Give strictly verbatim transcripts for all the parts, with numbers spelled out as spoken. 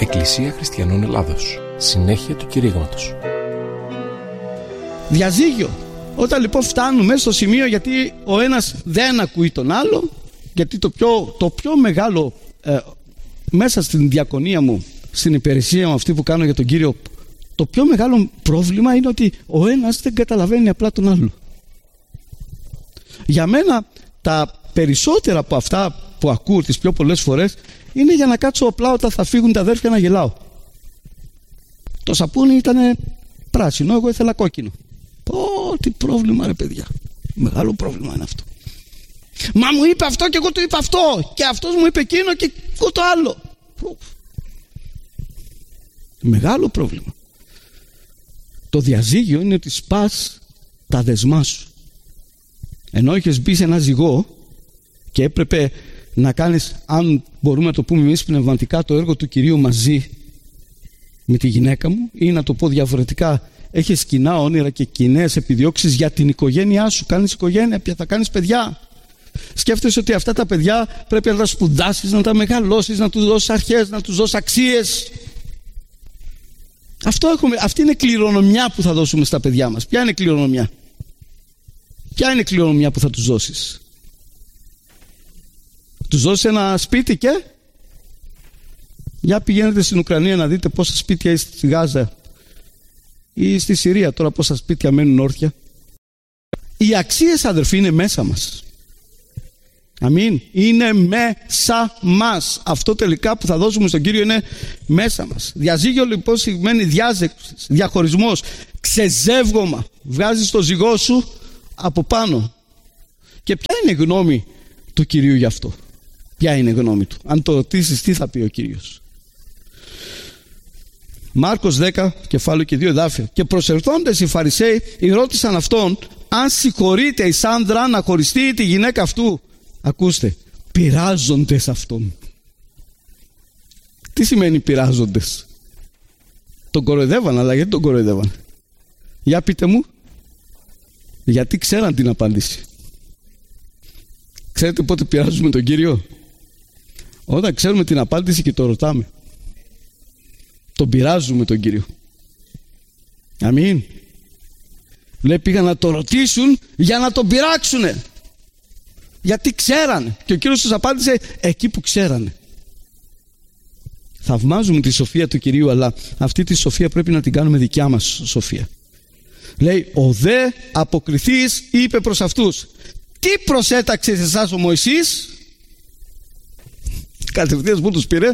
Εκκλησία Χριστιανών Ελλάδος. Συνέχεια του κηρύγματος. Διαζύγιο. Όταν λοιπόν φτάνουμε στο σημείο, γιατί ο ένας δεν ακούει τον άλλο, γιατί το πιο, το πιο μεγάλο ε, μέσα στην διακονία μου, στην υπηρεσία μου αυτή που κάνω για τον Κύριο, το πιο μεγάλο πρόβλημα είναι ότι ο ένας δεν καταλαβαίνει απλά τον άλλο. Για μένα τα περισσότερα από αυτά που ακούω τις πιο πολλές φορές είναι για να κάτσω απλά όταν θα φύγουν τα αδέρφια να γελάω. Το σαπούνι ήταν πράσινο, εγώ ήθελα κόκκινο. Πω, τι πρόβλημα ρε παιδιά. Μεγάλο πρόβλημα είναι αυτό. Μα μου είπε αυτό και εγώ του είπα αυτό, και αυτός μου είπε εκείνο και εγώ το άλλο. Μεγάλο πρόβλημα. Το διαζύγιο είναι ότι σπάς τα δεσμά σου. Ενώ είχες μπει σε ένα ζυγό και έπρεπε να κάνεις, αν μπορούμε να το πούμε εμείς πνευματικά, το έργο του Κυρίου μαζί με τη γυναίκα μου, ή να το πω διαφορετικά, έχεις κοινά όνειρα και κοινές επιδιώξεις για την οικογένειά σου. Κάνεις οικογένεια, θα κάνεις παιδιά. Σκέφτεσαι ότι αυτά τα παιδιά πρέπει να τα σπουδάσεις, να τα μεγαλώσεις, να τους δώσεις αρχές, να τους δώσεις αξίες. Αυτό έχουμε, αυτή είναι κληρονομιά που θα δώσουμε στα παιδιά μας. Ποια είναι κληρονομιά? Ποια είναι η κληρονομιά που θα τους δώσεις? Τους δώσεις ένα σπίτι και για πηγαίνετε στην Ουκρανία να δείτε πόσα σπίτια είστε στη Γάζα ή στη Συρία τώρα, πόσα σπίτια μένουν όρθια. Οι αξίες, αδερφοί, είναι μέσα μας. Αμήν. Είναι μέσα μας. Αυτό τελικά που θα δώσουμε στον Κύριο είναι μέσα μας. Διαζύγιο λοιπόν σημαίνει διάζευση, διαχωρισμός, ξεζεύγωμα. Βγάζεις το ζυγό σου από πάνω. Και ποια είναι η γνώμη του Κυρίου γι' αυτό? Ποια είναι η γνώμη του? Αν το ρωτήσεις, τι θα πει ο Κύριος? Μάρκος δέκα, κεφάλαιο και δύο εδάφια. Και προσερθόντες οι Φαρισαίοι ρώτησαν αυτόν αν συγχωρείται εις άνδρα να χωριστεί τη γυναίκα αυτού. Ακούστε, πειράζοντες αυτόν. Τι σημαίνει πειράζοντες? Τον κοροϊδεύαν, αλλά γιατί τον κοροϊδεύαν? Για πείτε μου. Γιατί ξέραν την απάντηση. Ξέρετε πότε πειράζουμε τον Κύριο? Όταν ξέρουμε την απάντηση και το ρωτάμε. Τον πειράζουμε τον Κύριο. Αμήν. Λέει, πήγαν να το ρωτήσουν για να τον πειράξουνε. Γιατί ξέρανε. Και ο Κύριος τους απάντησε εκεί που ξέρανε. Θαυμάζουμε τη σοφία του Κυρίου, αλλά αυτή τη σοφία πρέπει να την κάνουμε δικιά μας σοφία. Λέει, ο δε αποκριθής είπε προς αυτούς, τι προσέταξε σε εσάς ο Μωυσής? Κατευθείαν που τους πήρε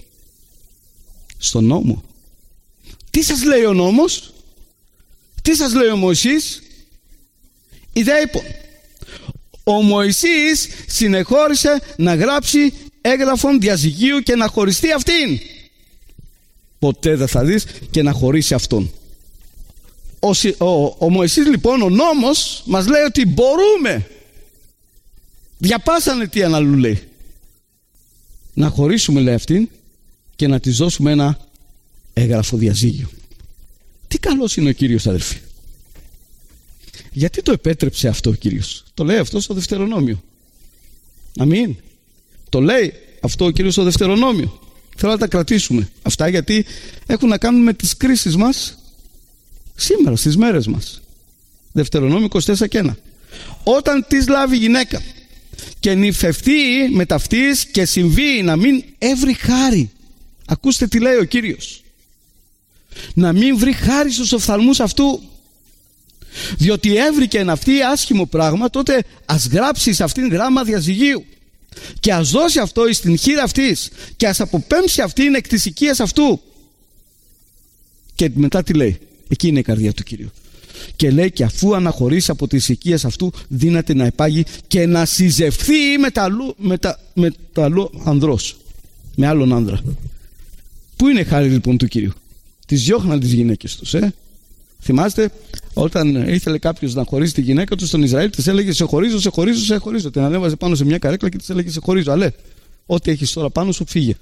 στον νόμο. Τι σας λέει ο νόμος? Τι σας λέει ο Μωυσής? Η δε είπων, ο Μωυσής συνεχώρησε να γράψει έγγραφον διαζυγίου και να χωριστεί αυτήν. Ποτέ δεν θα δεις και να χωρίσει αυτόν. Ο, ο, ο Μωυσής λοιπόν, ο νόμος μας λέει ότι μπορούμε, διαπάσανε τι αναλού λέει, να χωρίσουμε λέει αυτήν και να της δώσουμε ένα έγγραφο διαζύγιο. Τι καλός είναι ο Κύριος, αδελφοί. Γιατί το επέτρεψε αυτό ο Κύριος? Το λέει αυτό στο Δευτερονόμιο. Αμήν. Το λέει αυτό ο Κύριος στο Δευτερονόμιο. Θέλω να τα κρατήσουμε αυτά, γιατί έχουν να κάνουν με τις κρίσεις μας σήμερα, στις μέρες μας. Δευτερονόμιο είκοσι τέσσερα και ένα. Όταν της λάβει γυναίκα και νυφευτεί με ταυτής και συμβεί να μην έβρει χάρη. Ακούστε τι λέει ο Κύριος. Να μην βρει χάρη στους οφθαλμούς αυτού. Διότι έβρικε εν αυτή άσχημο πράγμα, τότε ας γράψει σε αυτήν γράμμα διαζυγίου και ας δώσει αυτό εις την χείρα αυτής και ας αποπέμψει αυτήν εκ της οικίας αυτού. Και μετά τι λέει? Εκεί είναι η καρδιά του Κυρίου. Και λέει, και αφού αναχωρήσει από τις οικίες αυτού, δύναται να επάγει και να συζευθεί με τα αλλού, με τα, με τα αλλού ανδρός, με άλλον άνδρα. Πού είναι η χάρη λοιπόν του Κυρίου? Τις διώχναν τις γυναίκες τους, ε? Θυμάστε όταν ήθελε κάποιος να χωρίσει τη γυναίκα του στον Ισραήλ, της έλεγε σε χωρίζω, σε χωρίζω, σε χωρίζω. Την ανέβαζε πάνω σε μια καρέκλα και της έλεγε σε χωρίζω. Αλλά ό,τι έχεις τώρα πάνω σου φύγε.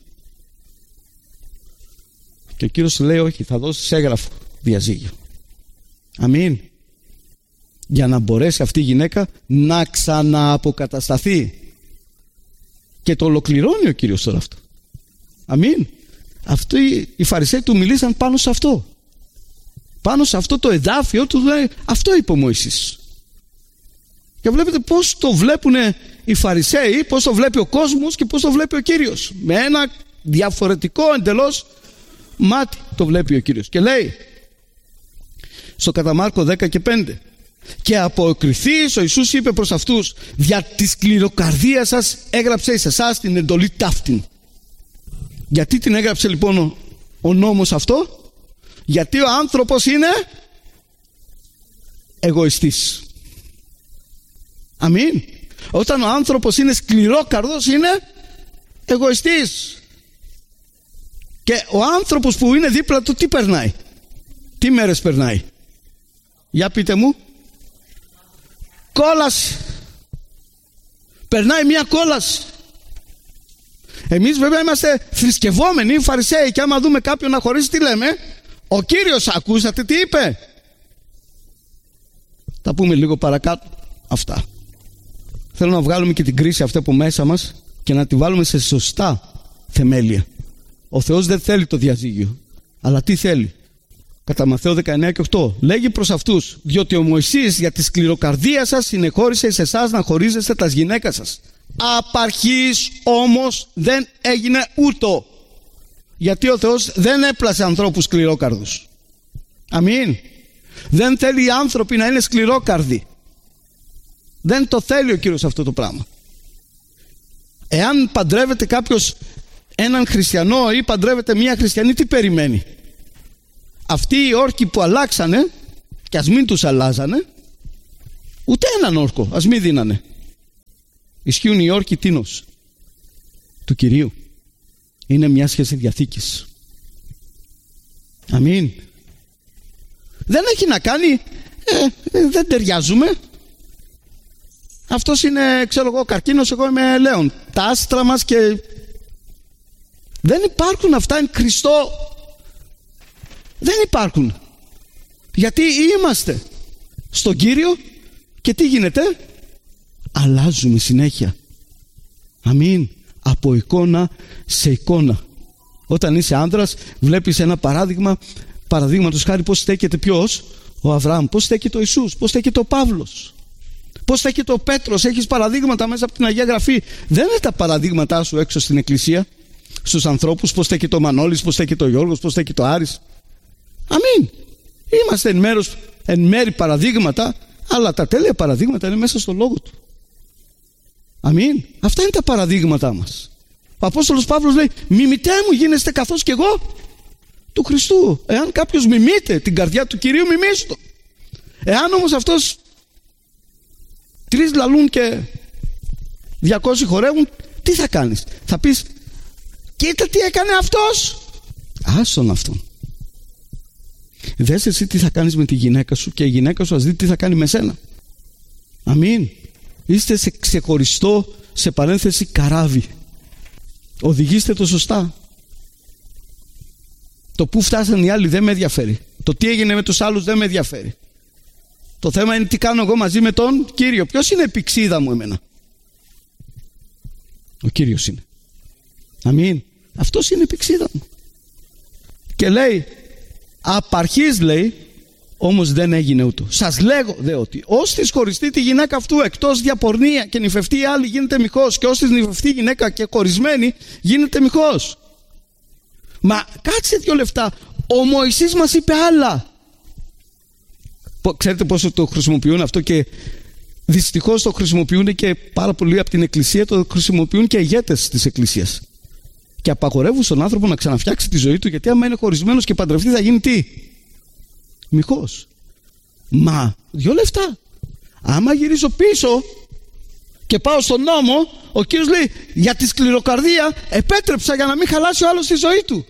Και ο Κύριος λέει, όχι, θα δώσεις έγγραφο διαζύγιο. Αμήν. Για να μπορέσει αυτή η γυναίκα να ξανααποκατασταθεί. Και το ολοκληρώνει ο Κύριος τώρα αυτό. Αμήν. Αυτοί οι Φαρισαίοι του μιλήσαν πάνω σε αυτό. Πάνω σε αυτό το εδάφιο του λέει, αυτό είπε ο Μωυσής. Και βλέπετε πώς το βλέπουν οι Φαρισαίοι, πώς το βλέπει ο κόσμος και πώς το βλέπει ο Κύριος. Με ένα διαφορετικό εντελώς μάτι το βλέπει ο Κύριος. Και λέει στο κατά Μάρκο δέκα και πέντε, και αποκριθείς ο Ιησούς είπε προς αυτούς, δια τη σκληροκαρδία σας έγραψε εις εσάς την εντολή ταύτην. Γιατί την έγραψε λοιπόν ο, ο νόμος αυτό? Γιατί ο άνθρωπος είναι εγωιστής. Αμήν. Όταν ο άνθρωπος είναι σκληρόκαρδος είναι εγωιστής. Και ο άνθρωπος που είναι δίπλα του τι περνάει? Τι μέρες περνάει? Για πείτε μου. Κόλαση. Περνάει μια κόλαση. Εμείς βέβαια είμαστε θρησκευόμενοι Φαρισαίοι, και άμα δούμε κάποιον να χωρίσει, τι λέμε? Ο Κύριος, ακούσατε τι είπε? Θα πούμε λίγο παρακάτω αυτά. Θέλω να βγάλουμε και την κρίση αυτή από μέσα μας και να τη βάλουμε σε σωστά θεμέλια. Ο Θεός δεν θέλει το διαζύγιο, αλλά τι θέλει? Κατά Μαθαίο δεκαεννέα και οκτώ λέγει προς αυτούς, διότι ο Μωυσής για τη σκληροκαρδία σας συνεχώρησε σε εσάς να χωρίζεστε τας γυναίκας σας. Απαρχής όμως δεν έγινε ούτω, γιατί ο Θεός δεν έπλασε ανθρώπους σκληρόκαρδους. Αμήν. Δεν θέλει οι άνθρωποι να είναι σκληρόκαρδοι. Δεν το θέλει ο Κύριος αυτό το πράγμα. Εάν παντρεύεται κάποιος έναν χριστιανό ή παντρεύεται μια χριστιανή, τι περιμένει? Αυτοί οι όρκοι που αλλάξανε, και ας μην τους αλλάζανε, ούτε έναν όρκο ας μην δίνανε. Ισχύουν οι όρκοι τίνος του Κυρίου. Είναι μια σχέση διαθήκης. Αμήν. Δεν έχει να κάνει ε, ε, δεν ταιριάζουμε. Αυτός είναι, ξέρω εγώ, καρκίνος, εγώ είμαι λέων. Τα άστρα μας και... Δεν υπάρχουν αυτά εν Χριστώ. Δεν υπάρχουν. Γιατί είμαστε στον Κύριο και τι γίνεται? Αλλάζουμε συνέχεια. Αμήν. Από εικόνα σε εικόνα. Όταν είσαι άνδρας, βλέπεις ένα παράδειγμα, παραδείγματος χάρη, πώς στέκεται ποιος? Ο Αβραάμ. Πώς στέκεται ο Ιησούς? Πώς στέκεται ο Παύλος? Πώς στέκεται ο Πέτρος? Έχεις παραδείγματα μέσα από την Αγία Γραφή. Δεν είναι τα παραδείγματά σου έξω στην εκκλησία, στους ανθρώπους. Πώς στέκεται ο Μανώλης, πώς στέκεται ο Γιώργος, πώς στέκεται ο Άρης. Αμήν. Είμαστε εν, μέρος, εν μέρη παραδείγματα, αλλά τα τέλεια παραδείγματα είναι μέσα στο λόγο του. Αμήν. Αυτά είναι τα παραδείγματά μας. Ο Απόστολος Παύλος λέει, μιμητέ μου γίνεστε καθώς και εγώ του Χριστού. Εάν κάποιος μιμείται την καρδιά του Κυρίου, μιμήσου. Εάν όμως αυτός τρεις λαλούν και διακόσιοι χορεύουν, τι θα κάνεις? Θα πεις, κοίτα τι έκανε αυτός. Άστον αυτόν. Δες εσύ τι θα κάνεις με τη γυναίκα σου, και η γυναίκα σου ας δει τι θα κάνει με σένα. Αμήν. Είστε σε ξεχωριστό, σε παρένθεση, καράβι. Οδηγήστε το σωστά. Το που φτάσαν οι άλλοι δεν με ενδιαφέρει. Το τι έγινε με τους άλλους δεν με ενδιαφέρει. Το θέμα είναι τι κάνω εγώ μαζί με τον Κύριο. Ποιος είναι επιξίδα μου εμένα? Ο Κύριος είναι. Αμήν. Αυτός είναι επιξίδα μου. Και λέει, απαρχής λέει, όμως δεν έγινε ούτω. Σας λέγω δε ότι ως της χωριστεί τη γυναίκα αυτού εκτός διαπορνεία και νυφευτεί η άλλη γίνεται μοιχός, και ως της νυφευτεί γυναίκα και χωρισμένη γίνεται μοιχός. Μα κάτσε δύο λεφτά. Ο Μωυσής μας είπε άλλα. Ξέρετε πόσο το χρησιμοποιούν αυτό, και δυστυχώς το χρησιμοποιούν και πάρα πολύ από την Εκκλησία, το χρησιμοποιούν και ηγέτες της Εκκλησίας. Και απαγορεύουν στον άνθρωπο να ξαναφτιάξει τη ζωή του, γιατί άμα είναι χωρισμένος και παντρευτεί θα γίνει τι? Μοιχός. Μα δυο λεφτά. Άμα γυρίσω πίσω και πάω στον νόμο, ο Κύριος λέει, για τη σκληροκαρδία επέτρεψα για να μην χαλάσει ο άλλος τη ζωή του.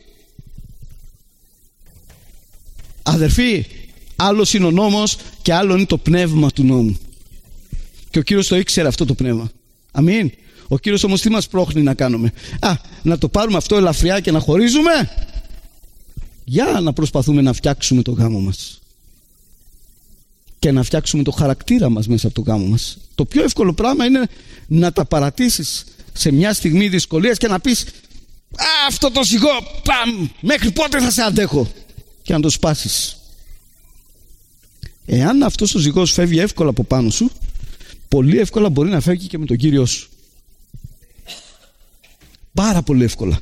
Αδερφοί, άλλος είναι ο νόμος και άλλο είναι το πνεύμα του νόμου. Και ο Κύριος το ήξερε αυτό το πνεύμα. Αμήν. Ο Κύριος όμως τι μας πρόχνει να κάνουμε? Α, να το πάρουμε αυτό ελαφριά και να χωρίζουμε? Για να προσπαθούμε να φτιάξουμε το γάμο μας και να φτιάξουμε το χαρακτήρα μας μέσα από το γάμο μας. Το πιο εύκολο πράγμα είναι να τα παρατήσεις σε μια στιγμή δυσκολίας και να πεις, Α, αυτό το ζυγό, παμ, μέχρι πότε θα σε αντέχω, και να το σπάσεις. Εάν αυτός ο ζυγός φεύγει εύκολα από πάνω σου, πολύ εύκολα μπορεί να φεύγει και με τον Κύριό σου. Πάρα πολύ εύκολα.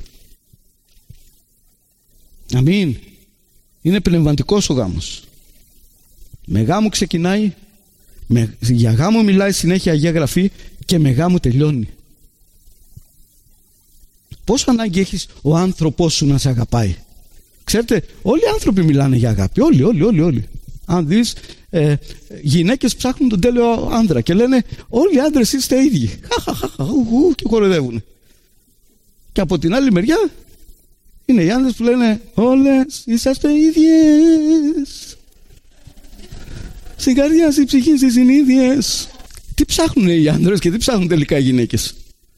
Αμήν. Είναι πνευματικός ο γάμος. Με γάμο ξεκινάει, με, για γάμο μιλάει συνέχεια Αγία Γραφή και με γάμο τελειώνει. Πόσο ανάγκη έχεις ο άνθρωπός σου να σε αγαπάει? Ξέρετε, όλοι οι άνθρωποι μιλάνε για αγάπη. Όλοι, όλοι, όλοι, όλοι. Αν δεις, ε, γυναίκες ψάχνουν τον τέλειο άντρα και λένε όλοι οι άντρες είστε ίδιοι. Και κοροϊδεύουν. Και από την άλλη μεριά είναι οι άντρες που λένε όλες είσαστε ίδιες. Στην καρδιά, στην ψυχή, στις συνήθειες. Τι ψάχνουν οι άντρες και τι ψάχνουν τελικά οι γυναίκες?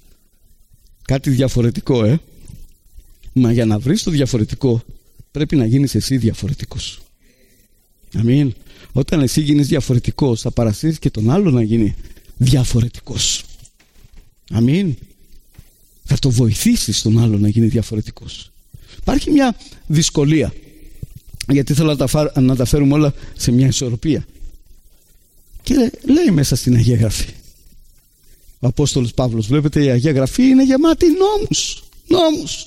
Κάτι διαφορετικό, ε. Μα για να βρεις το διαφορετικό πρέπει να γίνεις εσύ διαφορετικός. Αμήν. Όταν εσύ γίνεις διαφορετικός, θα παρασύρεις και τον άλλο να γίνει διαφορετικός. Αμήν. Θα το βοηθήσεις τον άλλο να γίνει διαφορετικός. Υπάρχει μια δυσκολία, γιατί θέλω να τα, φά, να τα φέρουμε όλα σε μια ισορροπία. Και λέει μέσα στην Αγία Γραφή ο Απόστολος Παύλος, βλέπετε, η Αγία Γραφή είναι γεμάτη νόμους. Νόμους.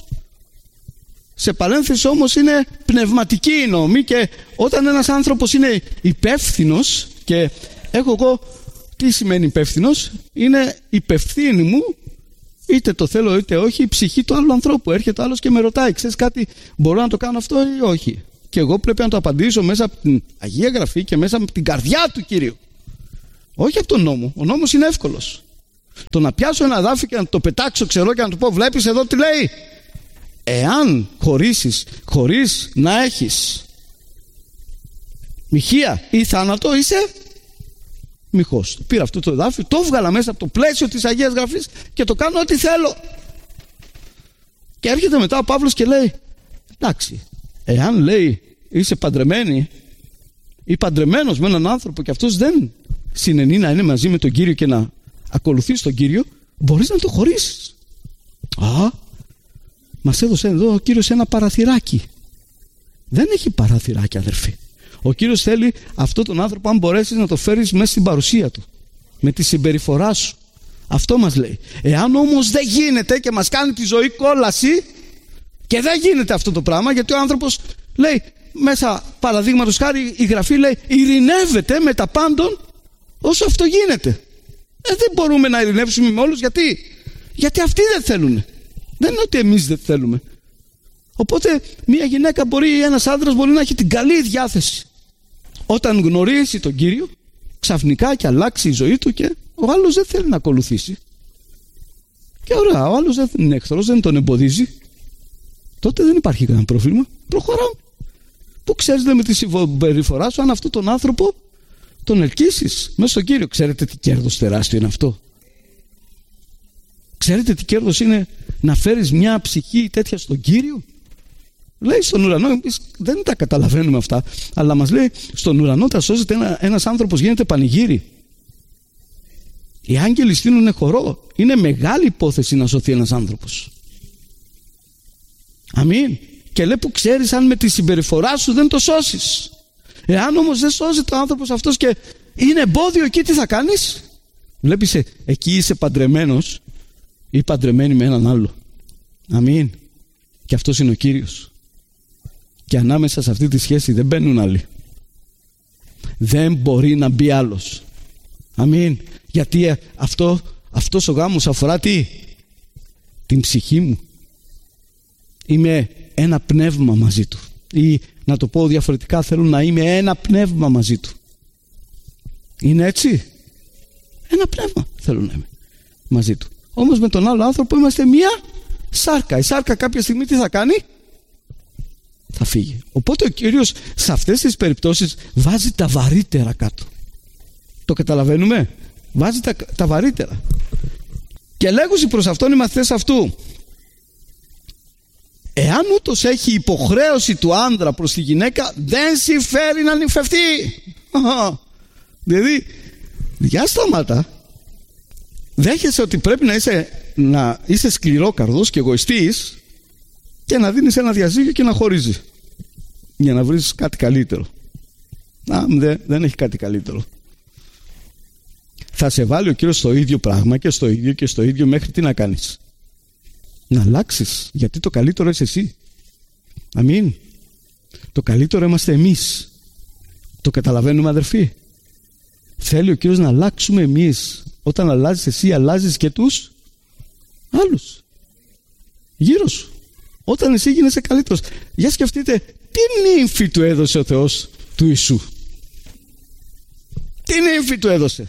Σε παρένθεση όμως είναι πνευματική η νόμη, και όταν ένας άνθρωπος είναι υπεύθυνος, και έχω εγώ τι σημαίνει υπεύθυνος, είναι υπευθύνη μου, είτε το θέλω είτε όχι, η ψυχή του άλλου ανθρώπου. Έρχεται άλλος και με ρωτάει, ξέρεις κάτι, μπορώ να το κάνω αυτό ή όχι? Και εγώ πρέπει να το απαντήσω μέσα από την Αγία Γραφή και μέσα από την καρδιά του Κυρίου. Όχι από τον νόμο. Ο νόμος είναι εύκολος. Το να πιάσω ένα δάφι και να το πετάξω ξερό και να του πω, βλέπεις εδώ τι λέει? Εάν χωρίσεις χωρίς να έχεις μοιχεία ή θάνατο, είσαι μοιχός. Πήρα αυτό το δάφι, το έβγαλα μέσα από το πλαίσιο της Αγίας Γραφής και το κάνω ό,τι θέλω. Και έρχεται μετά ο Παύλος και λέει, εντάξει, εάν λέει είσαι παντρεμένη ή παντρεμένος με έναν άνθρωπο και αυτός δεν συνενεί να είναι μαζί με τον Κύριο και να ακολουθείς τον Κύριο, μπορείς να το χωρίσεις. Α, μας έδωσε εδώ ο Κύριος ένα παραθυράκι. Δεν έχει παραθυράκι, αδερφοί. Ο Κύριος θέλει αυτόν τον άνθρωπο, αν μπορέσεις, να το φέρεις μέσα στην παρουσία του, με τη συμπεριφορά σου. Αυτό μας λέει. Εάν όμως δεν γίνεται και μας κάνει τη ζωή κόλαση, και δεν γίνεται αυτό το πράγμα, γιατί ο άνθρωπος λέει μέσα, παραδείγματος χάρη, η Γραφή λέει ειρηνεύεται με τα πάντων όσο αυτό γίνεται. Ε, δεν μπορούμε να ειρηνεύσουμε με όλους. Γιατί? Γιατί αυτοί δεν θέλουν. Δεν είναι ότι εμείς δεν θέλουμε. Οπότε μια γυναίκα μπορεί, ένας άντρας μπορεί να έχει την καλή διάθεση. Όταν γνωρίσει τον Κύριο, ξαφνικά και αλλάξει η ζωή του και ο άλλος δεν θέλει να ακολουθήσει. Και ωραία, ο άλλος δεν είναι εχθρός, δεν τον εμποδίζει. Τότε δεν υπάρχει κανένα πρόβλημα. Προχωράμε. Πού ξέρεις με τη συμπεριφορά σου αν αυτόν τον άνθρωπο τον ελκύσεις μέσα στον Κύριο? Ξέρετε τι κέρδος τεράστιο είναι αυτό? Ξέρετε τι κέρδος είναι να φέρεις μια ψυχή τέτοια στον Κύριο? Λέει στον ουρανό, εμείς δεν τα καταλαβαίνουμε αυτά, αλλά μας λέει στον ουρανό θα σώζεται ένα, ένας άνθρωπος, γίνεται πανηγύρι. Οι άγγελοι στείλουν χορό. Είναι μεγάλη υπόθεση να σωθεί ένας άνθρωπος. Αμήν. Και λέει που ξέρεις αν με τη συμπεριφορά σου δεν το σώσεις. Εάν όμως δεν σώζεται ο άνθρωπος αυτός και είναι εμπόδιο εκεί, τι θα κάνεις? Βλέπεις, εκεί είσαι παντρεμένος ή παντρεμένη με έναν άλλο. Αμήν. Και αυτός είναι ο Κύριος. Και ανάμεσα σε αυτή τη σχέση δεν μπαίνουν άλλοι. Δεν μπορεί να μπει άλλος. Αμήν. Γιατί αυτό, αυτός ο γάμος αφορά τι? Την ψυχή μου. Είμαι ένα πνεύμα μαζί του. Ή να το πω διαφορετικά, θέλω να είμαι ένα πνεύμα μαζί του. Είναι έτσι? Ένα πνεύμα θέλω να είμαι μαζί του. Όμως με τον άλλο άνθρωπο είμαστε μία σάρκα. Η σάρκα κάποια στιγμή τι θα κάνει? Θα φύγει. Οπότε ο Κύριος σε αυτές τις περιπτώσεις βάζει τα βαρύτερα κάτω. Το καταλαβαίνουμε? Βάζει τα, τα βαρύτερα. Και λέγουσι προς αυτόν οι μαθητές αυτού, εάν ούτως έχει υποχρέωση του άνδρα προς τη γυναίκα, δεν συμφέρει να νυμφευτεί. Δηλαδή, για σταματά. Δέχεσαι ότι πρέπει να είσαι, να είσαι σκληρόκαρδος και εγωιστής και να δίνεις ένα διαζύγιο και να χωρίζει για να βρεις κάτι καλύτερο. Α, δε, δεν έχει κάτι καλύτερο. Θα σε βάλει ο Κύριος στο ίδιο πράγμα και στο ίδιο και στο ίδιο μέχρι τι να κάνεις? Να αλλάξεις, γιατί το καλύτερο είσαι εσύ. Αμήν. Το καλύτερο είμαστε εμείς. Το καταλαβαίνουμε, αδερφοί? Θέλει ο Κύριος να αλλάξουμε εμείς. Όταν αλλάζεις εσύ, αλλάζεις και τους άλλους γύρω σου. Όταν εσύ γίνεσαι καλύτερος. Για σκεφτείτε, τι νύμφη του έδωσε ο Θεός του Ιησού? Τι νύμφη του έδωσε?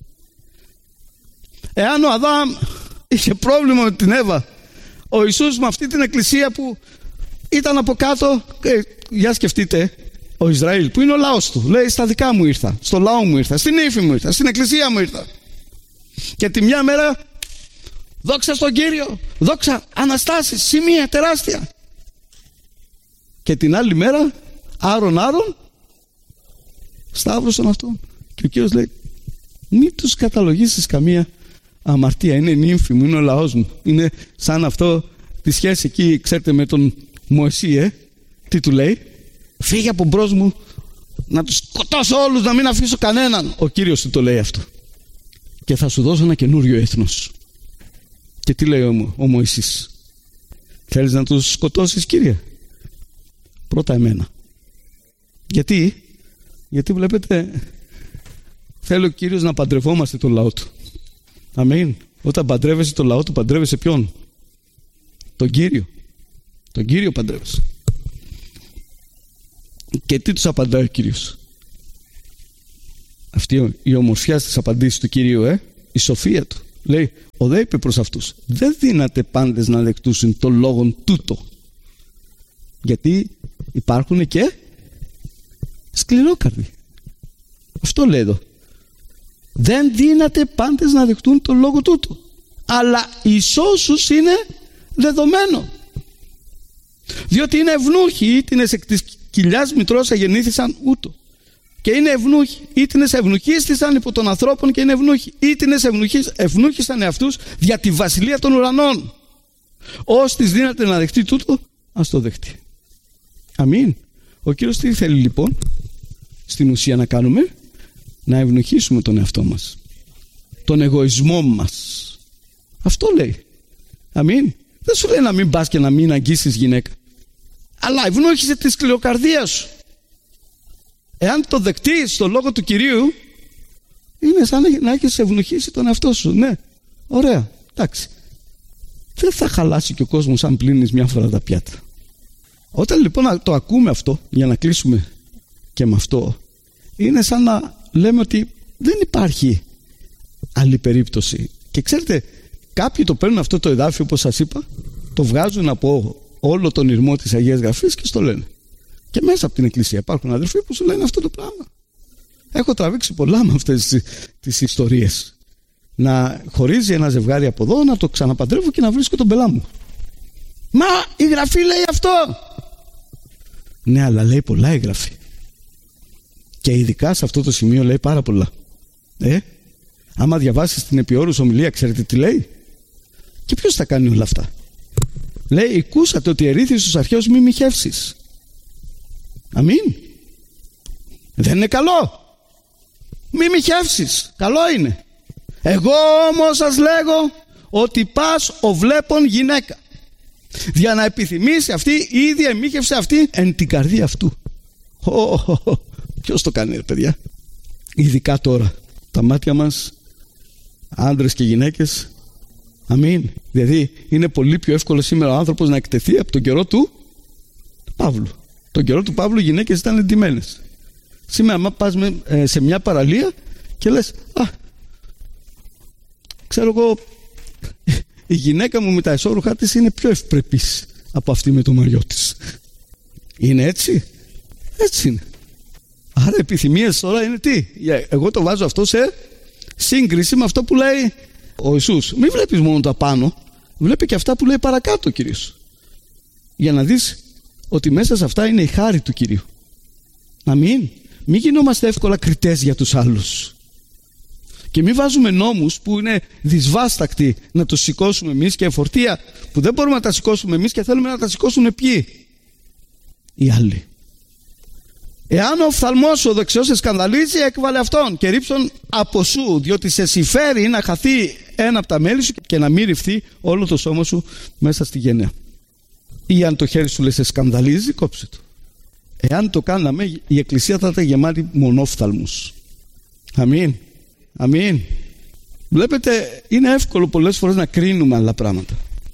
Εάν ο Αδάμ είχε πρόβλημα με την Εύα, ο Ιησούς με αυτή την εκκλησία που ήταν από κάτω, ε, για σκεφτείτε, ο Ισραήλ που είναι ο λαός του, λέει στα δικά μου ήρθα, στο λαό μου ήρθα, στην ύφη μου ήρθα, στην εκκλησία μου ήρθα. Και τη μια μέρα, δόξα στον Κύριο, δόξα, αναστάσεις, σημεία τεράστια. Και την άλλη μέρα, άρον άρον, σταύρωσαν αυτόν. Και ο Κύριος λέει, μην τους καταλογίσεις καμία αμαρτία, είναι νύμφη μου, είναι ο λαός μου. Είναι σαν αυτό τη σχέση εκεί, ξέρετε, με τον Μωυσή, ε? Τι του λέει? Φύγε από μπρος μου, να τους σκοτώσω όλους, να μην αφήσω κανέναν. Ο Κύριος του το λέει αυτό. Και θα σου δώσω ένα καινούριο έθνος. Και τι λέει ο, ο Μωυσής? Θέλεις να τους σκοτώσεις, Κύριε? Πρώτα εμένα. Γιατί? Γιατί βλέπετε, θέλει ο Κύριος να παντρευόμαστε τον λαό του. Αμήν. Όταν παντρεύεσαι τον λαό του, παντρεύεσαι ποιον? Τον Κύριο. Τον Κύριο παντρεύεσαι. Και τι τους απαντάει ο Κύριος? Αυτή η ομορφιά στις απαντήσεις του Κυρίου, ε? η σοφία του. Λέει, ο δε είπε προς αυτούς, δεν δύναται πάντες να δεκτούσουν το λόγον τούτο. Γιατί υπάρχουν και σκληρόκαρδοι. Αυτό λέει εδώ. Δεν δύναται πάντες να δεχτούν το λόγο τούτο. Αλλά εις όσους είναι δεδομένο. Διότι είναι ευνούχοι, ήτινες εκ της κοιλιάς μητρός αγεννήθησαν ούτω. Και είναι ευνούχοι, ήτινες ευνουχίστησαν υπό των ανθρώπων και είναι ευνούχοι. Ήτινες ευνούχησαν εαυτούς δια τη βασιλεία των ουρανών. Ως της δύναται να δεχτεί τούτο, ας το δεχτεί. Αμήν. Ο Κύριος τι θέλει λοιπόν στην ουσία να κάνουμε? Να ευνοχήσουμε τον εαυτό μας, τον εγωισμό μας. Αυτό λέει. Αμήν. Δεν σου λέει να μην πας και να μην αγγίσεις γυναίκα, αλλά ευνόχισε τη σκληροκαρδία σου. Εάν το δεκτείς στο λόγο του Κυρίου, είναι σαν να έχεις ευνοχήσει τον εαυτό σου. Ναι, ωραία, εντάξει. Δεν θα χαλάσει και ο κόσμος αν πλύνεις μια φορά τα πιάτα. Όταν λοιπόν το ακούμε αυτό, για να κλείσουμε και με αυτό, είναι σαν να λέμε ότι δεν υπάρχει άλλη περίπτωση. Και ξέρετε, κάποιοι το παίρνουν αυτό το εδάφιο, όπως σας είπα, το βγάζουν από όλο τον ηρμό της Αγίας Γραφής και στο λένε. Και μέσα από την εκκλησία υπάρχουν αδερφοί που σου λένε αυτό το πράγμα. Έχω τραβήξει πολλά με αυτές τις ιστορίες. Να χωρίζει ένα ζευγάρι από εδώ, να το ξαναπαντρεύω και να βρίσκω τον πελά μου. Μα η Γραφή λέει αυτό. Ναι, αλλά λέει πολλά η Γραφή. Και ειδικά σε αυτό το σημείο λέει πάρα πολλά. Ε, άμα διαβάσεις την επιόρους ομιλία, ξέρετε τι λέει? Και ποιος θα κάνει όλα αυτά? Λέει, «Εκούσατε ότι ερήθης στους αρχαίους μη μοιχεύσεις». Αμήν. Δεν είναι καλό? Μη μοιχεύσεις. Καλό είναι. Εγώ όμως σας λέγω ότι πας ο βλέπων γυναίκα, για να επιθυμήσει αυτή η ίδια εμίχευσε αυτή εν την καρδία αυτού. Oh, oh, oh. Ποιος το κάνει, ρε παιδιά? Ειδικά τώρα τα μάτια μας, άντρες και γυναίκες. Αμήν. Δηλαδή είναι πολύ πιο εύκολο σήμερα ο άνθρωπος να εκτεθεί από τον καιρό του Παύλου. Τον καιρό του Παύλου οι γυναίκες ήταν εντυμένες. Σήμερα άμα πας με, ε, σε μια παραλία και λες, α, ξέρω εγώ, η γυναίκα μου με τα εσώρουχά της είναι πιο ευπρεπής από αυτή με το μαριό της. Είναι έτσι? Έτσι είναι. Άρα επιθυμίες τώρα είναι τι? Εγώ το βάζω αυτό σε σύγκριση με αυτό που λέει ο Ιησούς. Μην βλέπεις μόνο τα πάνω, βλέπει και αυτά που λέει παρακάτω, Κύριος, για να δεις ότι μέσα σε αυτά είναι η χάρη του Κυρίου. Να μην, μην γινόμαστε εύκολα κριτές για τους άλλους. Και μην βάζουμε νόμους που είναι δυσβάστακτοι να τους σηκώσουμε εμείς και εφορτία που δεν μπορούμε να τα σηκώσουμε εμείς και θέλουμε να τα σηκώσουν ποιοι? Οι άλλοι. Εάν ο οφθαλμός σου ο δεξιός σε σκανδαλίζει, έκβαλε αυτόν και ρίψον από σου, διότι σε συμφέρει να χαθεί ένα από τα μέλη σου και να μην ρυφθεί όλο το σώμα σου μέσα στη γενναία. Ή αν το χέρι σου λέει σε σκανδαλίζει, κόψε το. Εάν το κάναμε, η Εκκλησία θα ήταν γεμάτη μονόφθαλμους. Αμήν. Αμήν. Βλέπετε, είναι εύκολο πολλές φορές να κρίνουμε άλλα πράγματα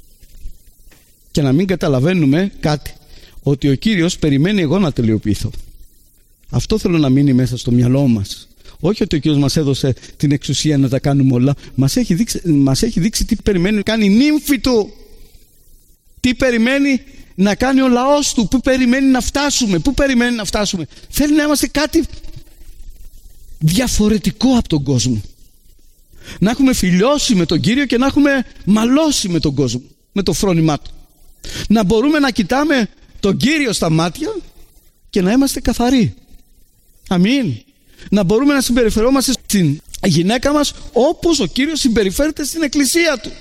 και να μην καταλαβαίνουμε κάτι, ότι ο Κύριος περιμένει εγώ να τελειοποιηθώ. Αυτό θέλω να μείνει μέσα στο μυαλό μας. Όχι ότι ο Κύριος μας έδωσε την εξουσία να τα κάνουμε όλα. Μας έχει δείξει, μας έχει δείξει τι περιμένει να κάνει η νύμφη του. Τι περιμένει να κάνει ο λαός του. Πού περιμένει να φτάσουμε. Πού περιμένει να φτάσουμε. Θέλει να είμαστε κάτι διαφορετικό από τον κόσμο. Να έχουμε φιλιώσει με τον Κύριο και να έχουμε μαλώσει με τον κόσμο, με το φρόνημά του. Να μπορούμε να κοιτάμε τον Κύριο στα μάτια και να είμαστε καθαροί. Αμήν. Να μπορούμε να συμπεριφερόμαστε στην γυναίκα μας όπως ο Κύριος συμπεριφέρεται στην εκκλησία του.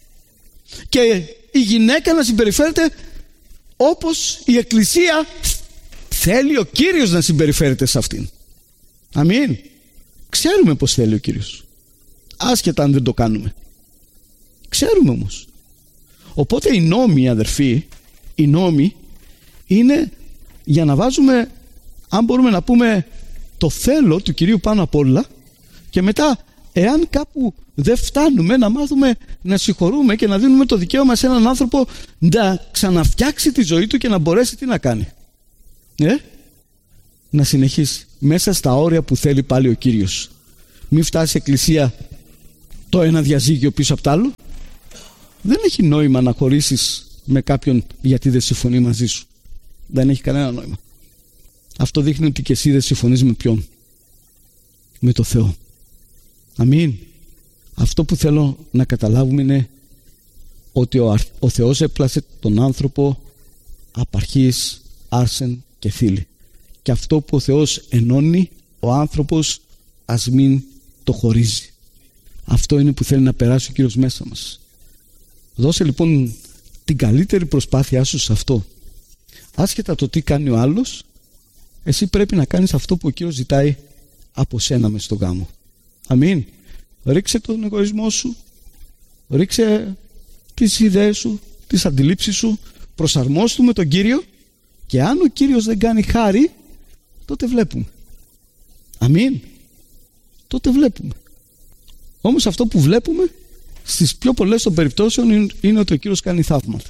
Και η γυναίκα να συμπεριφέρεται όπως η εκκλησία θέλει ο Κύριος να συμπεριφέρεται σε αυτήν. Αμήν. Ξέρουμε πως θέλει ο Κύριος, άσχετα αν δεν το κάνουμε. Ξέρουμε όμως. Οπότε οι νόμοι, αδερφοί, οι νόμοι είναι για να βάζουμε, αν μπορούμε να πούμε, το θέλω του Κυρίου πάνω απ' όλα, και μετά εάν κάπου δεν φτάνουμε να μάθουμε να συγχωρούμε και να δίνουμε το δικαίωμα σε έναν άνθρωπο να ξαναφτιάξει τη ζωή του και να μπορέσει τι να κάνει. Ε? Να συνεχίσει μέσα στα όρια που θέλει πάλι ο Κύριος. Μην φτάσει η εκκλησία το ένα διαζύγιο πίσω από το άλλο. Δεν έχει νόημα να χωρίσεις με κάποιον γιατί δεν συμφωνεί μαζί σου. Δεν έχει κανένα νόημα. Αυτό δείχνει ότι και εσύ δεν συμφωνείς με ποιον? Με το Θεό. Αμήν. Αυτό που θέλω να καταλάβουμε είναι ότι ο, ο Θεός έπλασε τον άνθρωπο απαρχής, άρσεν και θήλη. Και αυτό που ο Θεός ενώνει, ο άνθρωπος ας μην το χωρίζει. Αυτό είναι που θέλει να περάσει ο Κύριος μέσα μας. Δώσε λοιπόν την καλύτερη προσπάθειά σου σε αυτό. Άσχετα το τι κάνει ο άλλος, εσύ πρέπει να κάνεις αυτό που ο Κύριος ζητάει από σένα μες στον γάμο. Αμήν. Ρίξε τον εγωισμό σου, ρίξε τις ιδέες σου, τις αντιλήψεις σου, προσαρμόσου με τον Κύριο, και αν ο Κύριος δεν κάνει χάρη, τότε βλέπουμε. Αμήν. Τότε βλέπουμε. Όμως αυτό που βλέπουμε στις πιο πολλές των περιπτώσεων είναι ότι ο Κύριος κάνει θαύματα.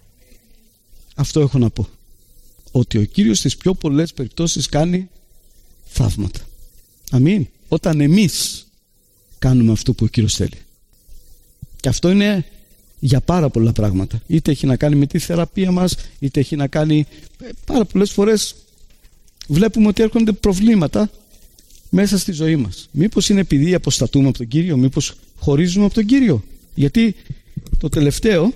Αυτό έχω να πω. Ότι ο Κύριος στις πιο πολλές περιπτώσεις κάνει θαύματα. Αμήν. Όταν εμείς κάνουμε αυτό που ο Κύριος θέλει. Και αυτό είναι για πάρα πολλά πράγματα. Είτε έχει να κάνει με τη θεραπεία μας, είτε έχει να κάνει... Πάρα πολλές φορές βλέπουμε ότι έρχονται προβλήματα μέσα στη ζωή μας. Μήπως είναι επειδή αποστατούμε από τον Κύριο, μήπως χωρίζουμε από τον Κύριο. Γιατί το τελευταίο,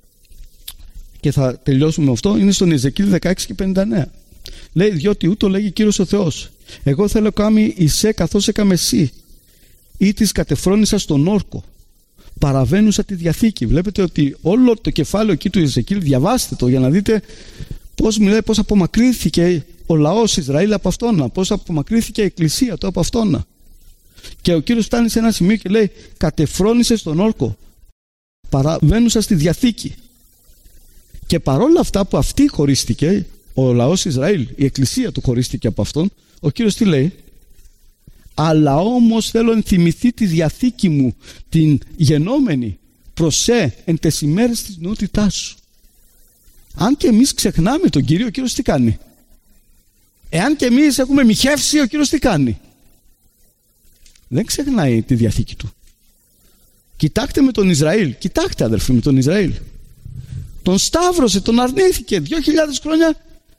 και θα τελειώσουμε με αυτό, είναι στον Εζεκίλ δεκαέξι και πενήντα εννέα. Λέει, διότι ούτω λέγει Κύριος ο Θεός, εγώ θέλω κάμει εισέ καθώς έκαμε εσύ, ή της κατεφρόνησα στον όρκο, παραβαίνουσα τη Διαθήκη. Βλέπετε ότι όλο το κεφάλαιο εκεί του Εζεκίλ, διαβάστε το για να δείτε πώς μιλάει, πώς απομακρύνθηκε ο λαός Ισραήλ από αυτόνα, πώς απομακρύνθηκε η εκκλησία του από αυτόνα. Και ο Κύριος φτάνει σε ένα σημείο και λέει, κατεφρόνησε στον όρκο, παραβαίνουσα στη Διαθήκη. Και παρόλα αυτά που αυτή χωρίστηκε, ο λαός Ισραήλ, η εκκλησία του χωρίστηκε από αυτόν, ο Κύριος τι λέει? Αλλά όμως θέλω ενθυμηθεί τη Διαθήκη μου, την γενόμενη προσέ εν τες ημέρες της νεότητάς σου. Αν και εμείς ξεχνάμε τον Κύριο, ο Κύριος τι κάνει? Εάν και εμείς έχουμε μοιχεύσει, ο Κύριος τι κάνει? Δεν ξεχνάει τη Διαθήκη του. Κοιτάξτε με τον Ισραήλ, κοιτάξτε αδερφοί με τον Ισραήλ. Τον σταύρωσε, τον αρνήθηκε, δύο χιλιάδες χρόνια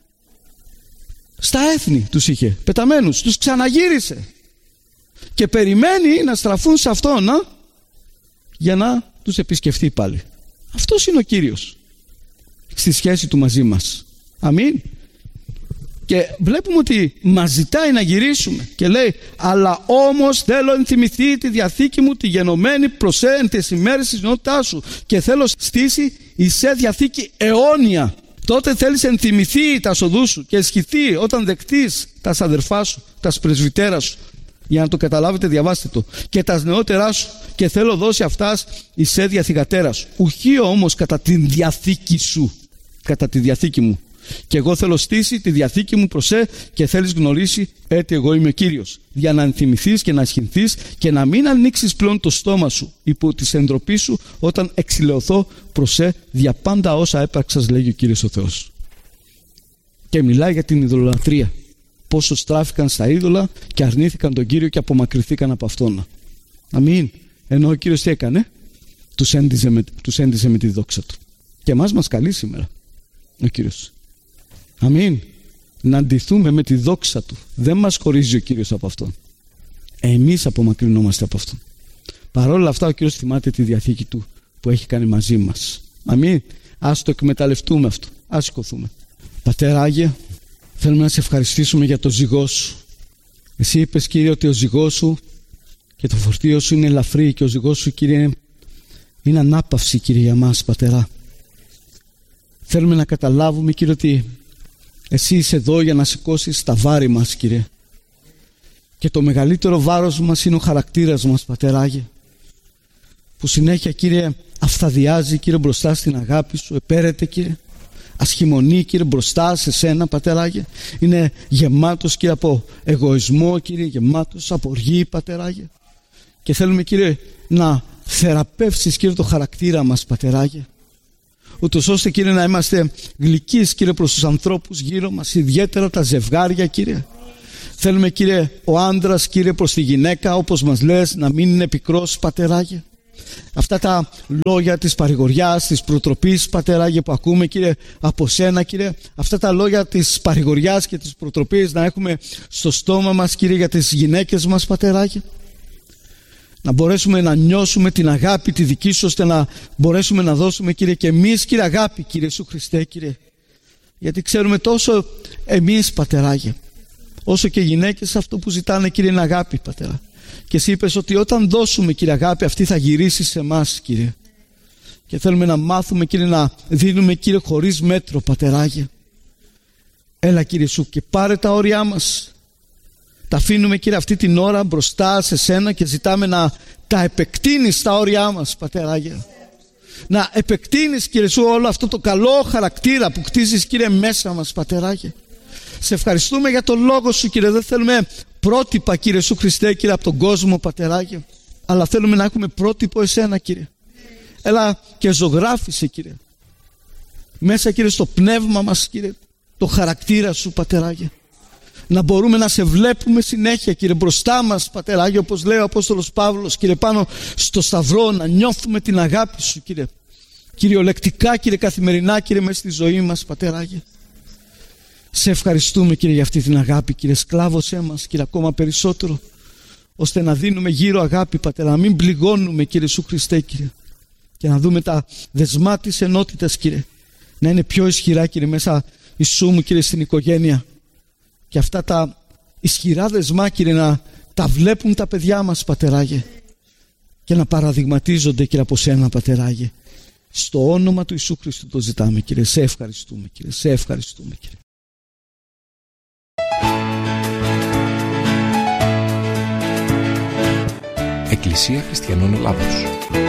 στα έθνη τους είχε πεταμένους, τους ξαναγύρισε και περιμένει να στραφούν σε αυτόν να, για να τους επισκεφτεί πάλι. Αυτός είναι ο Κύριος στη σχέση του μαζί μας. Αμήν. Και βλέπουμε ότι μας ζητάει να γυρίσουμε και λέει, αλλά όμως θέλω ενθυμηθεί τη διαθήκη μου τη γενομένη προσέ εν τις ημέρες της νεότητάς σου και θέλω στήσει εισέ διαθήκη αιώνια. Τότε θέλεις ενθυμηθεί τα σοδού σου και αισχυθεί όταν δεκτείς τα αδερφά σου, τα πρεσβυτέρα σου. Για να το καταλάβετε, διαβάστε το. Και τα νεότερά σου και θέλω δώσει αυτάς εισέ διαθηκατέρα σου. Ουχή όμως κατά τη διαθήκη σου, κατά τη διαθήκη μου. Και εγώ θέλω στήσει τη διαθήκη μου προσέ και θέλεις γνωρίσει έτι εγώ είμαι Κύριος. Για να ενθυμηθείς και να ασχυνθείς και να μην ανοίξεις πλέον το στόμα σου υπό της εντροπής σου όταν εξηλαιωθώ προσέ δια πάντα όσα έπραξας, λέγει ο Κύριος ο Θεός. Και μιλάει για την ειδωλολατρία. Πόσο στράφηκαν στα είδωλα και αρνήθηκαν τον Κύριο και απομακρυνθήκαν από Αυτόν. Αμήν. Ενώ ο Κύριος τι έκανε? Τους έντιζε με, τους έντιζε με τη δόξα Του. Και εμάς μας καλεί σήμερα ο Κύριος. Αμήν. Να ντυθούμε με τη δόξα Του. Δεν μας χωρίζει ο Κύριος από Αυτόν. Εμείς απομακρυνόμαστε από Αυτόν. Παρ' όλα αυτά ο Κύριος θυμάται τη διαθήκη Του που έχει κάνει μαζί μας. Αμήν. Ας το εκμεταλλευτούμε αυτό. Ας σηκωθούμε. Πατέρα Άγιε, θέλουμε να σε ευχαριστήσουμε για το ζυγό σου. Εσύ είπες, Κύριε, ότι ο ζυγός σου και το φορτίο σου είναι ελαφρύ και ο ζυγός σου, Κύριε, είναι ανάπαυση, Κύριε, για μας, Πατερά. Θέλουμε να καταλάβουμε, Κύριε, ότι εσύ είσαι εδώ για να σηκώσεις τα βάρη μας, Κύριε. Και το μεγαλύτερο βάρος μας είναι ο χαρακτήρας μας, Πατέρα Άγιε, που συνέχεια, Κύριε, αυθαδιάζει, Κύριε, μπροστά στην αγάπη σου, επέρεται, Κύριε, ασχημονεί, Κύριε, μπροστά σε σένα, Πατέρα Άγιε. Είναι γεμάτος, Κύριε, από εγωισμό, Κύριε, γεμάτος από οργή, Πατέρα Άγιε. Και θέλουμε, Κύριε, να θεραπεύσεις, Κύριε, το χαρακτήρα μας, Πατέρα Άγιε, ούτως ώστε, Κύριε, να είμαστε γλυκείς, Κύριε, προς τους ανθρώπους γύρω μας, ιδιαίτερα τα ζευγάρια, Κύριε. Θέλουμε, Κύριε, ο άντρας, Κύριε, προς τη γυναίκα, όπως μας λες, να μην είναι πικρός, Πατέρα Άγιε. Αυτά τα λόγια της παρηγοριάς, της προτροπής, Πατέρα Άγιε, που ακούμε, Κύριε, από σένα, Κύριε, αυτά τα λόγια της παρηγοριάς και της προτροπής να έχουμε στο στόμα μας, Κύριε, για τις γυναίκες μας, Πατέρα Άγιε. Να μπορέσουμε να νιώσουμε την αγάπη τη δική σου, ώστε να μπορέσουμε να δώσουμε, Κύριε, και εμείς, Κύριε, αγάπη, Κύριε Ιησού Χριστέ, Κύριε. Γιατί ξέρουμε τόσο εμείς, Πατέρα Άγιε, όσο και οι γυναίκες, αυτό που ζητάνε, Κύριε, είναι αγάπη, Πατέρα. Και εσύ είπες ότι όταν δώσουμε, Κύριε, αγάπη, αυτή θα γυρίσει σε εμάς, Κύριε. Και θέλουμε να μάθουμε, Κύριε, να δίνουμε, Κύριε, χωρίς μέτρο, Πατέρα Άγιε. Έλα, Κύριε Σου, και πάρε τα όρια μας. Τα αφήνουμε, Κύριε, αυτή την ώρα μπροστά σε σένα και ζητάμε να τα επεκτείνεις τα όρια μας, Πατέρα Άγιε. Να επεκτείνεις, Κύριε Σου, όλο αυτό το καλό χαρακτήρα που κτίζεις, Κύριε, μέσα μας, Πατέρα Άγιε. Σε ευχαριστούμε για το λόγο Σου, Κύριε. Δεν θέλουμε πρότυπα, Κύριε Σου Χριστέ, Κύριε, από τον κόσμο, Πατέρα Άγιε, αλλά θέλουμε να έχουμε πρότυπο εσένα, Κύριε. Έλα και ζωγράφισε, Κύριε, μέσα, Κύριε, στο πνεύμα μας, Κύριε, το χαρακτήρα Σου, Πατέρα Άγιε. Να μπορούμε να σε βλέπουμε συνέχεια, Κύριε, μπροστά μας, Πατέρα Άγιε, όπως λέει ο Απόστολος Παύλος, Κύριε, πάνω στο σταυρό, να νιώθουμε την αγάπη Σου, Κύριε, κυριολεκτικά, Κύριε, καθημερινά, Κύριε, μέσα στη ζωή μας, Πατέρα Άγιε. Σε ευχαριστούμε, Κύριε, για αυτή την αγάπη, Κύριε. Σκλάβωσέ μας, Κύριε, ακόμα περισσότερο, ώστε να δίνουμε γύρω αγάπη, Πατέρα, να μην πληγώνουμε, Κύριε Σου Χριστέ, Κύριε, και να δούμε τα δεσμά της ενότητας, Κύριε, να είναι πιο ισχυρά, Κύριε, μέσα Ιησού μου, Κύριε, στην οικογένεια. Και αυτά τα ισχυρά δεσμά, Κύριε, να τα βλέπουν τα παιδιά μας, Πατέρα Άγιε, και να παραδειγματίζονται, Κύριε, από σένα, Πατέρα Άγιε. Στο όνομα του Ιησού Χριστού το ζητάμε, Κύριε. Σε ευχαριστούμε, Κύριε. Σε ευχαριστούμε, Κύριε. Εκκλησία Χριστιανών Ελλάδος.